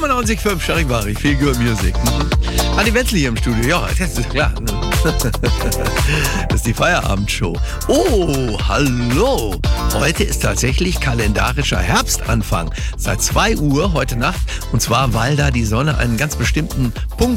95,5 Charivari, Feel Good Music. Adi Wenzel hier im Studio. Ja, das ist klar. Das ist die Feierabendshow. Oh, hallo. Heute ist tatsächlich kalendarischer Herbstanfang. Seit 2 Uhr heute Nacht. Und zwar, weil da die Sonne einen ganz bestimmten Punkt